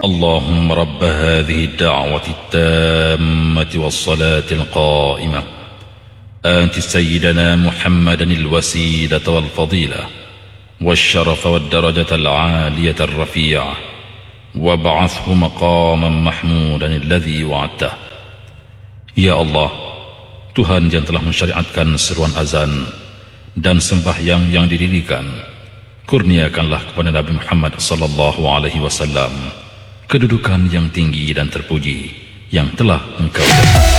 اللهم رب هذه الدعوة التامة والصلاة القائمة آت سيدنا محمدا الوسيلة والفضيلة والشرف والدرجة العالية الرفيعة وابعثه مقاما محمودا الذي وعدته. Ya Allah, Tuhan yang telah mensyariatkan seruan azan dan sembahyang yang didirikan, kurniakanlah kepada Nabi Muhammad sallallahu alaihi wasallam kedudukan yang tinggi dan terpuji yang telah Engkau